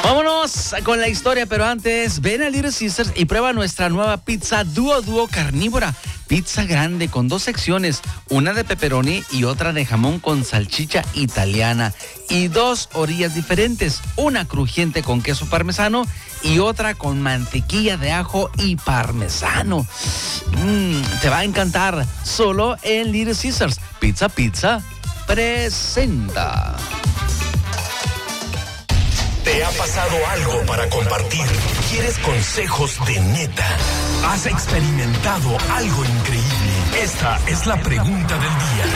Vámonos con la historia, pero antes, ven a Little Caesars y prueba nuestra nueva pizza dúo carnívora. Pizza grande con 2 secciones, una de pepperoni y otra de jamón con salchicha italiana. Y 2 orillas diferentes, una crujiente con queso parmesano y otra con mantequilla de ajo y parmesano. Te va a encantar. Solo en Little Caesars. Pizza presenta. ¿Te ha pasado algo para compartir? ¿Quieres consejos de neta? ¿Has experimentado algo increíble? Esta es la pregunta del día.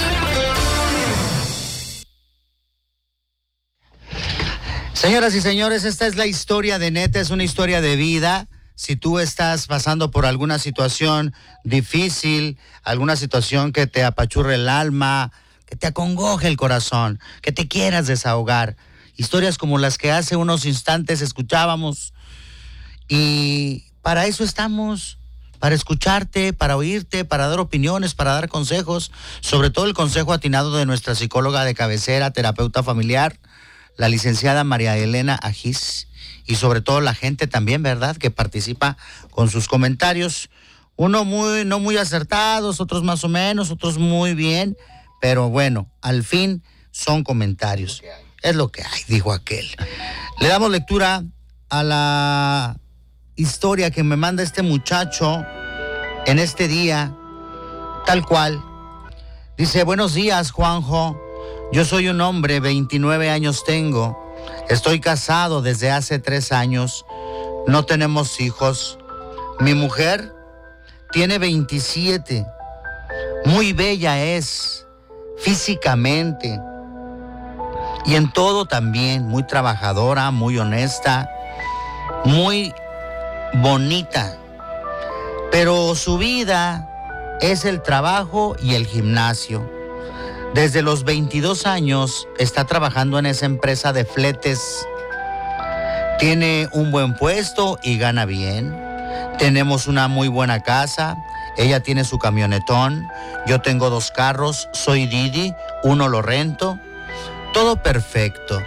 Señoras y señores, esta es la historia de neta, es una historia de vida. Si tú estás pasando por alguna situación difícil, alguna situación que te apachurre el alma, que te acongoje el corazón, que te quieras desahogar, historias como las que hace unos instantes escuchábamos. Y para eso estamos, para escucharte, para oírte, para dar opiniones, para dar consejos, sobre todo el consejo atinado de nuestra psicóloga de cabecera, terapeuta familiar, la licenciada María Elena Agis, y sobre todo la gente también, ¿verdad?, que participa con sus comentarios. Uno no muy acertados, otros más o menos, otros muy bien, pero bueno, al fin son comentarios. Es lo que hay, dijo aquel. Le damos lectura a la historia que me manda este muchacho en este día, tal cual. Dice: buenos días, Juanjo. Yo soy un hombre, 29 años tengo. Estoy casado desde hace 3 años. No tenemos hijos. Mi mujer tiene 27. Muy bella es, físicamente. Y en todo también, muy trabajadora, muy honesta, muy bonita. Pero su vida es el trabajo y el gimnasio. Desde los 22 años está trabajando en esa empresa de fletes. Tiene un buen puesto y gana bien. Tenemos una muy buena casa. Ella tiene su camionetón. Yo tengo 2 carros. Soy Didi. Uno lo rento. Todo perfecto.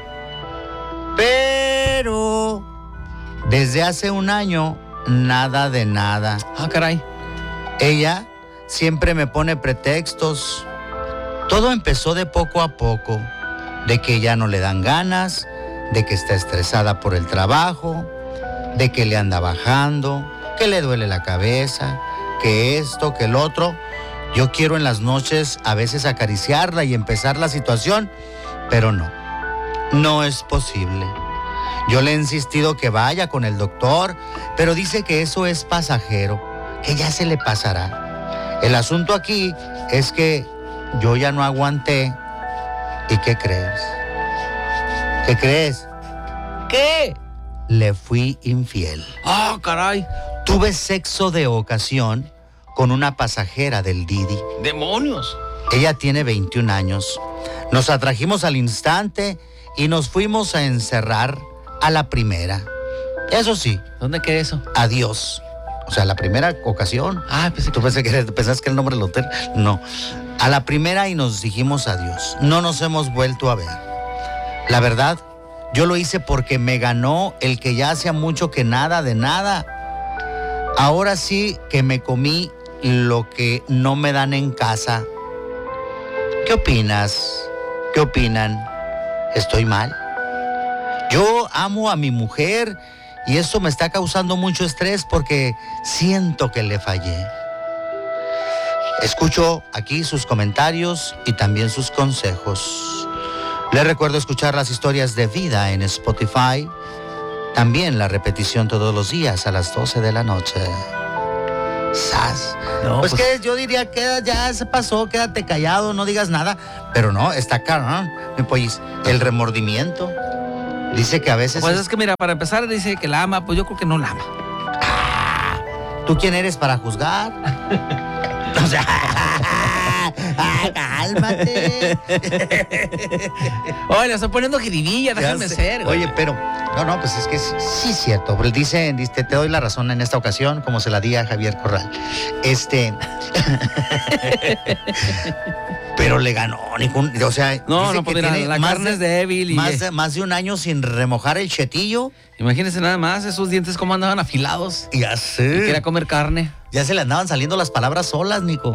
Pero desde hace 1 año, nada de nada. Ah, caray. Ella siempre me pone pretextos. Todo empezó de poco a poco, de que ya no le dan ganas, de que está estresada por el trabajo, de que le anda bajando, que le duele la cabeza, que esto, que el otro. Yo quiero en las noches a veces acariciarla y empezar la situación, pero no es posible. Yo le he insistido que vaya con el doctor, pero dice que eso es pasajero, que ya se le pasará. El asunto aquí es que yo ya no aguanté. ¿Y qué crees? ¿Qué crees? ¿Qué? Le fui infiel. Ah, caray. Tuve sexo de ocasión con una pasajera del Didi. ¡Demonios! Ella tiene 21 años. Nos atrajimos al instante y nos fuimos a encerrar a la primera. Eso sí. ¿Dónde queda eso? Adiós. O sea, la primera ocasión. Ah, pensé que... ¿Tú pensás que el nombre del hotel? No. A la primera y nos dijimos adiós. No nos hemos vuelto a ver. La verdad, yo lo hice porque me ganó el que ya hacía mucho que nada de nada. Ahora sí que me comí lo que no me dan en casa. ¿Qué opinas? ¿Qué opinan? ¿Estoy mal? Yo amo a mi mujer y eso me está causando mucho estrés porque siento que le fallé. Escucho aquí sus comentarios y también sus consejos. Les recuerdo escuchar las historias de vida en Spotify. También la repetición todos los días a las 12 de la noche. ¡Sas! No, pues que yo diría que ya se pasó, quédate callado, no digas nada. Pero no, está caro, ¿no? Mi pollis, el remordimiento. Dice que a veces... Pues es que mira, para empezar dice que la ama, pues yo creo que no la ama. ¿Tú quién eres para juzgar? O sea, cálmate. Oye, le estoy poniendo jiribilla, déjame ser. Oye, pero No, pues es que sí es cierto. Pero dice, te doy la razón en esta ocasión, como se la di a Javier Corral. Pero le ganó, o sea, No, dice pues que mira, tiene la carne es débil. más de un año sin remojar el chetillo. Imagínense nada más, esos dientes cómo andaban afilados. Ya Y sé. quería comer carne. Ya se le andaban saliendo las palabras solas, Nico.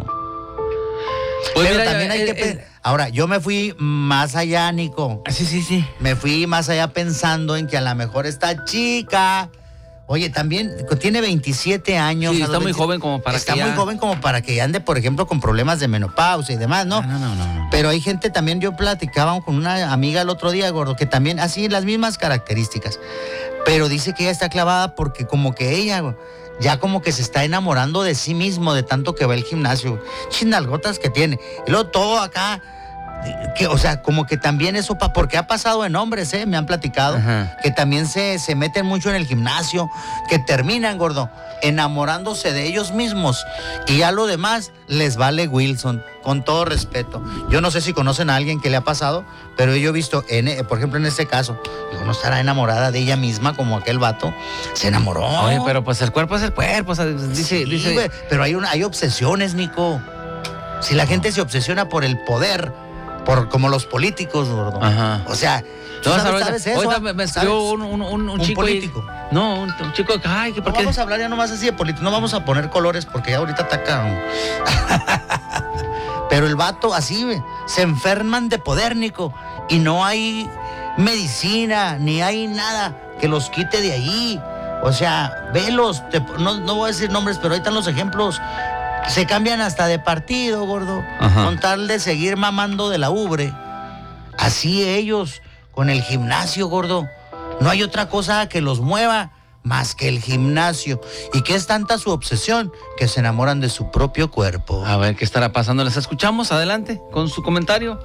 Pues Pero mira, también hay que... Ahora, yo me fui más allá, Nico. Sí. Me fui más allá pensando en que a lo mejor esta chica... Oye, también tiene 27 años. Sí, está muy joven como para está que muy joven como para que ande, por ejemplo, con problemas de menopausia y demás, ¿no? No. Pero hay gente también, yo platicaba con una amiga el otro día, gordo, que también así las mismas características. Pero dice que ella está clavada porque como que ella ya como que se está enamorando de sí mismo de tanto que va al gimnasio. Chinalgotas que tiene. Y luego todo acá... o sea, como que también eso, porque ha pasado en hombres, me han platicado, Ajá. que también se meten mucho en el gimnasio, que terminan, gordo, enamorándose de ellos mismos y ya lo demás les vale Wilson, con todo respeto. Yo no sé si conocen a alguien que le ha pasado, pero yo he visto, por ejemplo, en este caso, digo, no estará enamorada de ella misma como aquel vato, se enamoró. Oye, pero pues el cuerpo es el cuerpo, o sea, dice... Güey, pero hay obsesiones, Nico. Si la gente se obsesiona por el poder, como los políticos, gordo. Ajá. O sea, ¿tú sabes eso? Ahorita me escribió un chico político. Un chico que, ay, que No por qué... vamos a hablar ya nomás así de político, no vamos a poner colores porque ya ahorita atacan. Pero el vato así, güey, se enferman de poder, Nico, y no hay medicina, ni hay nada que los quite de ahí. O sea, velos, no voy a decir nombres, pero ahí están los ejemplos. Se cambian hasta de partido, gordo, Ajá. con tal de seguir mamando de la ubre. Así ellos, con el gimnasio, gordo. No hay otra cosa que los mueva más que el gimnasio. Y que es tanta su obsesión que se enamoran de su propio cuerpo. A ver, ¿qué estará pasando? ¿Les escuchamos? Adelante, con su comentario.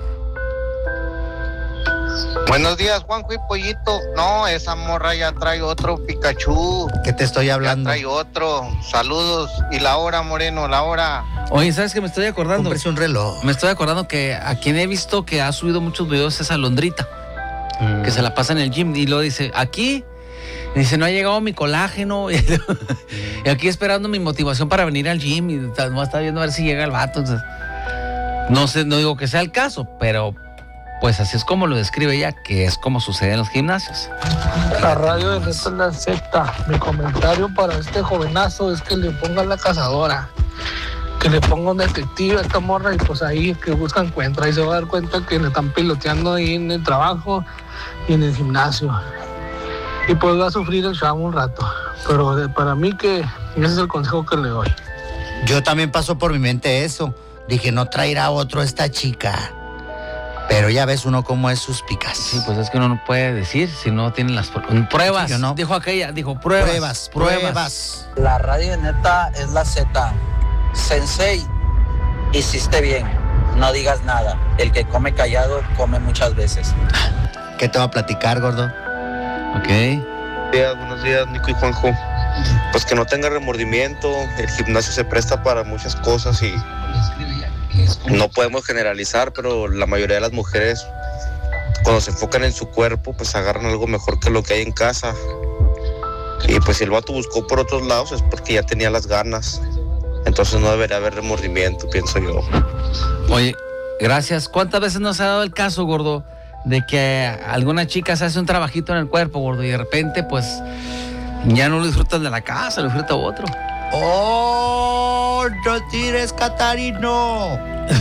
Buenos días, Juanjo y Pollito. No, esa morra ya trae otro Pikachu. ¿Qué te estoy Ya hablando? trae otro. Saludos. Y la hora, Moreno, la hora. Oye, ¿sabes qué me estoy acordando? Cómprese un reloj. Me estoy acordando que a quien he visto que ha subido muchos videos es a Londrita, que se la pasa en el gym y luego dice, aquí, dice, no ha llegado mi colágeno, y aquí esperando mi motivación para venir al gym y no está viendo a ver si llega el vato. Entonces, no sé, no digo que sea el caso, pero pues así es como lo describe ella, que es como sucede en los gimnasios. La radio de Neta es la secta. Mi comentario para este jovenazo es que le ponga la cazadora, que le ponga un detective a esta morra y pues ahí que busca encuentra y se va a dar cuenta que le están piloteando ahí en el trabajo y en el gimnasio. Y pues va a sufrir el chavo un rato. Pero para mí que ese es el consejo que le doy. Yo también pasó por mi mente eso. Dije, no traerá otro esta chica. Pero ya ves uno cómo es suspicaz. Sí, pues es que uno no puede decir si no tiene las pruebas. Sí, yo no. Dijo aquella, dijo pruebas. Pruebas. La radio de Neta es la Z. Sensei, hiciste bien. No digas nada. El que come callado come muchas veces. ¿Qué te va a platicar, gordo? Ok. Buenos días, Nico y Juanjo. Pues que no tenga remordimiento. El gimnasio se presta para muchas cosas y no podemos generalizar, pero la mayoría de las mujeres, cuando se enfocan en su cuerpo, pues agarran algo mejor que lo que hay en casa. Y pues si el vato buscó por otros lados es porque ya tenía las ganas. Entonces no debería haber remordimiento, pienso yo. Oye, gracias. ¿Cuántas veces nos ha dado el caso, gordo, de que alguna chica se hace un trabajito en el cuerpo, gordo, y de repente, pues, ya no lo disfrutan de la casa, lo disfruta otro? ¡Oh! ¡No tires, Catarino!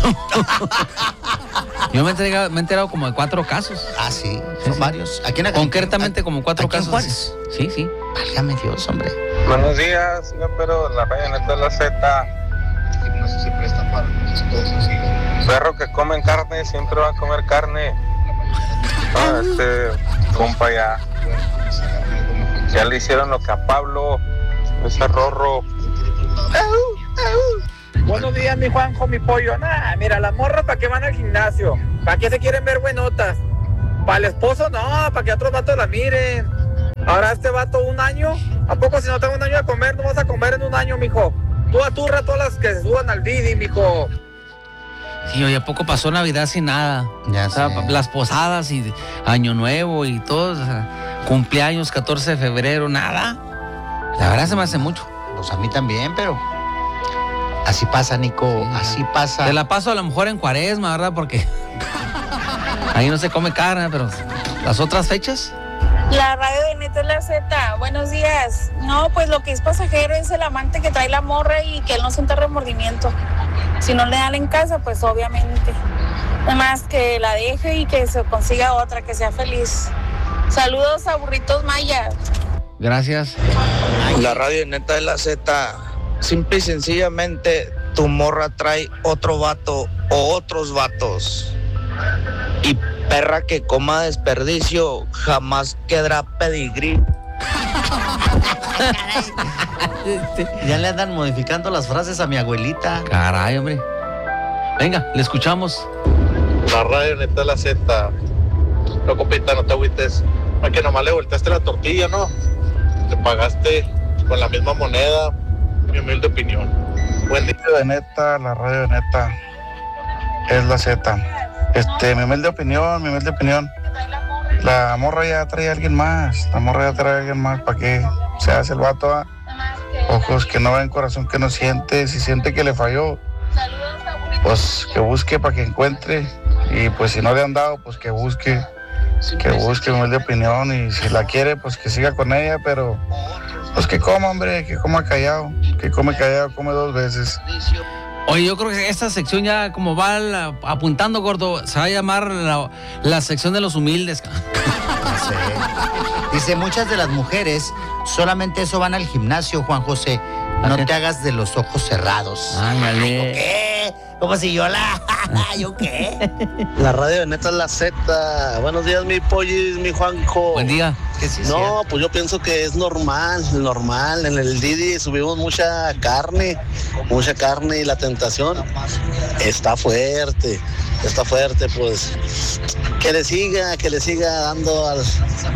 Yo me he enterado como de 4 casos. Ah, sí, Sí, son sí. varios. Aquí en Concretamente como 4 ¿aquí en casos. Juárez? Sí, sí. Válgame Dios, hombre. Buenos días, señor, pero la radio Neta es la Z. El gimnasio se presta para muchas cosas. Perro que comen carne siempre va a comer carne. Ah, compa ya le hicieron lo que a Pablo, ese rorro. Buenos días, mi Juanjo, mi pollo. Nah, mira, las morras, ¿para qué van al gimnasio? ¿Para qué se quieren ver buenotas? Para el esposo, no, para que otros vatos la miren. Ahora este vato, 1 año. ¿A poco si no tengo 1 año de comer, no vas a comer en 1 año, mijo? Tú aturra a todas las que se suban al Didi, mijo. Sí, oye, ¿a poco pasó Navidad sin nada? Ya O sea, sé. las posadas y Año Nuevo y todo. O sea, Cumpleaños, 14 de febrero, nada. La verdad se me hace mucho. Pues a mí también, pero así pasa, Nico, así pasa. Te la paso a lo mejor en Cuaresma, ¿verdad? Porque ahí no se come carne, pero las otras fechas. La radio de Neta es la Z. Buenos días. No, pues lo que es pasajero es el amante que trae la morra y que él no siente remordimiento. Si no le dan en casa, pues obviamente. Además que la deje y que se consiga otra, que sea feliz. Saludos a Burritos Maya. Gracias. La radio de Neta es la Z. Simple y sencillamente, tu morra trae otro vato o otros vatos. Y perra que coma desperdicio jamás quedará pedigrí. Ya le andan modificando las frases a mi abuelita. Caray, hombre. Venga, le escuchamos. La radio Neta es la Z. No, compita, no te agüites. Para que nomás le volteaste la tortilla, ¿no? Te pagaste con la misma moneda. Mi humilde opinión. Buen día de Neta, la radio de Neta es la Z. Mi humilde opinión. La morra ya trae a alguien más. ¿Para qué se hace el vato? ¿Ah? Ojos que no ven, corazón que no siente. Si siente que le falló, pues que busque para que encuentre. Y pues si no le han dado, pues que busque mi humilde opinión. Y si la quiere, pues que siga con ella, pero pues que coma, hombre, que coma callado. Que come callado, come 2 veces. Oye, yo creo que esta sección ya como va apuntando, gordo, se va a llamar la sección de los humildes. Sí. Dice, muchas de las mujeres solamente eso van al gimnasio, Juan José. No te hagas de los ojos cerrados. Ándale. ¿Qué? Como si yo ¿Yo qué? La radio de Neta es la Z. Buenos días, mi pollis, mi Juanjo. Buen día. No, pues yo pienso que es normal. En el Didi subimos mucha carne y la tentación está fuerte, pues que le siga dando al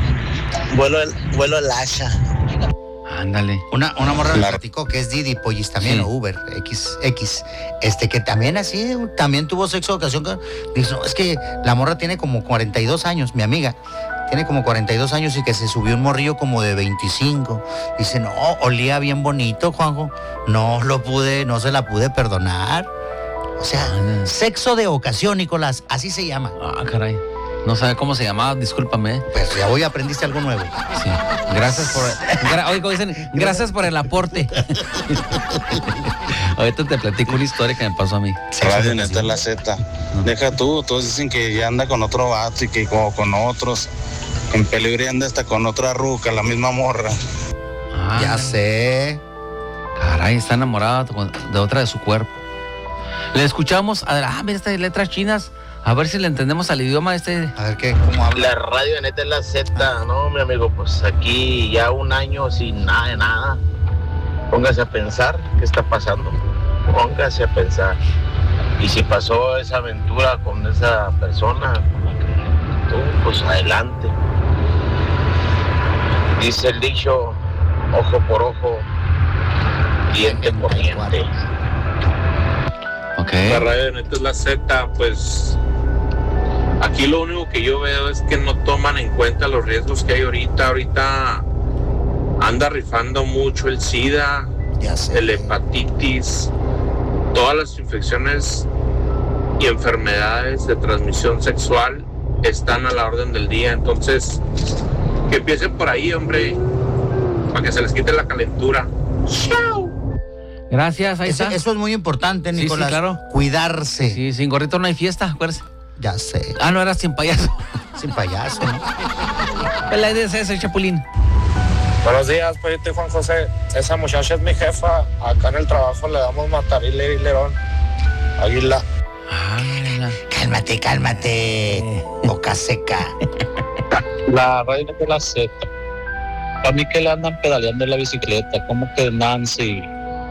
vuelo el Asha. Ándale. Una morra me platicó que es Didi, Pollis también, sí. O Uber, XX, que también así, también tuvo sexo de ocasión. Dice, no, es que la morra tiene como 42 años, mi amiga. Tiene como 42 años y que se subió un morrillo como de 25. Dice, no, olía bien bonito, Juanjo. No se la pude perdonar. O sea, sexo de ocasión, Nicolás, así se llama. Ah, caray. No sabe cómo se llamaba, discúlpame. Pues ya hoy aprendiste algo nuevo. Sí. Gracias por... Oye, como dicen, gracias por el aporte. Ahorita te platico una historia que me pasó a mí. Radio Neta es la Z. Deja tú, todos dicen que ya anda con otro vato y que como con otros. En peligro anda hasta con otra ruca, la misma morra. Ah, ya sé. Caray, está enamorada de otra de su cuerpo. Le escuchamos, mira estas letras chinas. A ver si le entendemos al idioma A ver qué, cómo habla. La radio de Neta es la Z, ¿no, mi amigo? Pues aquí ya 1 año sin nada de nada. Póngase a pensar qué está pasando. Póngase a pensar. Y si pasó esa aventura con esa persona, pues adelante. Dice el dicho, ojo por ojo, diente por diente. Okay. La radio de Neta es la Z, pues aquí lo único que yo veo es que no toman en cuenta los riesgos que hay ahorita anda rifando mucho el SIDA, el hepatitis, todas las infecciones y enfermedades de transmisión sexual están a la orden del día, entonces que empiecen por ahí, hombre, para que se les quite la calentura. ¡Chao! Gracias, ahí está. Eso es muy importante, Nicolás. Sí, claro. Cuidarse. Sí, sin gorrito no hay fiesta, acuérdese. Ya sé. No, era sin payaso. Sin payaso, ¿no? Pues la idea es esa, Chapulín. Buenos días, Pollito y Juan José. Esa muchacha es mi jefa. Acá en el trabajo le damos matarile y lerón. Águila. Cálmate. Boca seca. La radio de la Z. Para mí que le andan pedaleando en la bicicleta. Como que Nancy.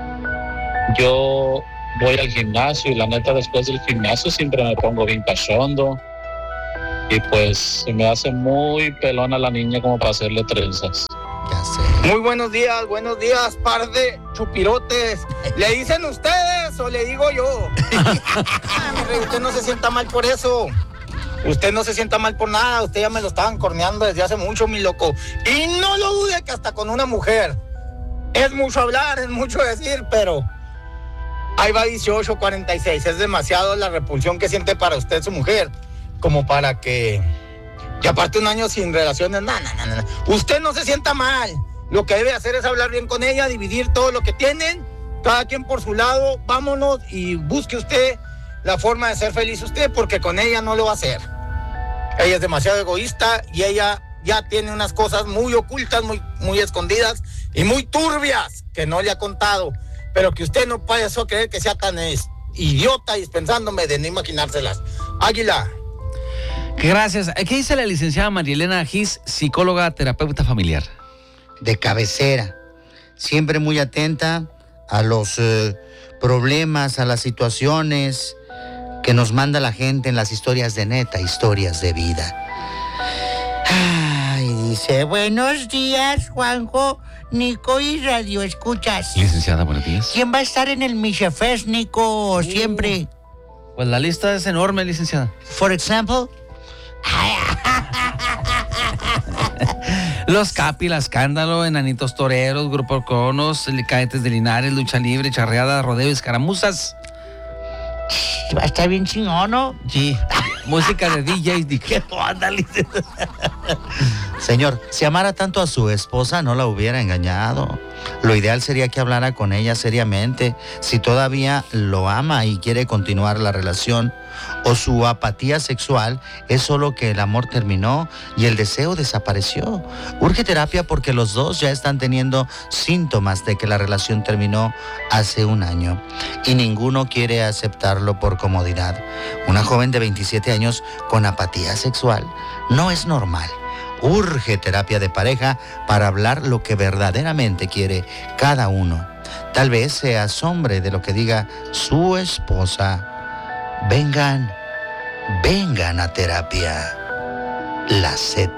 Yo voy al gimnasio y la neta después del gimnasio siempre me pongo bien cachondo. Y pues se me hace muy pelona la niña como para hacerle trenzas. Ya sé. Muy buenos días, par de chupirotes. ¿Le dicen ustedes o le digo yo? Usted no se sienta mal por eso. Usted no se sienta mal por nada, usted ya me lo estaban corneando desde hace mucho, mi loco. Y no lo dude que hasta con una mujer. Es mucho hablar, es mucho decir, pero ahí va 18:46. Es demasiado la repulsión que siente para usted su mujer, como para que... Y aparte un año sin relaciones, no. Usted no se sienta mal. Lo que debe hacer es hablar bien con ella, dividir todo lo que tienen, cada quien por su lado, vámonos y busque usted la forma de ser feliz usted, porque con ella no lo va a hacer. Ella es demasiado egoísta y ella ya tiene unas cosas muy ocultas, muy escondidas y muy turbias que no le ha contado, pero que usted no puede eso creer que sea tan idiota dispensándome de no imaginárselas. Águila. Gracias. ¿Qué dice la licenciada Marielena Gis, psicóloga, terapeuta familiar? De cabecera, siempre muy atenta a los problemas, a las situaciones que nos manda la gente en las historias de neta, historias de vida. Ay, dice, buenos días, Juanjo, Nico y Radio Escuchas. Licenciada, buenos días. ¿Quién va a estar en el Michefest, Nico, siempre? Pues la lista es enorme, licenciada. For example... Los Capi, La Escándalo, Enanitos Toreros, Grupo Cronos, Cadetes de Linares, Lucha Libre, Charreada, Rodeo y Escaramuzas. Va a estar bien chingón, ¿no? Sí. Música de DJs. ¿Qué onda, Señor, si amara tanto a su esposa, no la hubiera engañado. Lo ideal sería que hablara con ella seriamente, si todavía lo ama y quiere continuar la relación, o su apatía sexual es solo que el amor terminó y el deseo desapareció. Urge terapia porque los dos ya están teniendo síntomas de que la relación terminó hace un año y ninguno quiere aceptarlo por comodidad. Una joven de 27 años con apatía sexual no es normal. Urge terapia de pareja para hablar lo que verdaderamente quiere cada uno. Tal vez se asombre de lo que diga su esposa. Vengan a terapia. La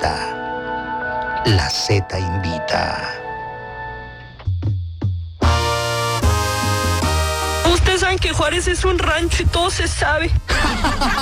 Z invita. Ustedes saben que Juárez es un rancho y todo se sabe.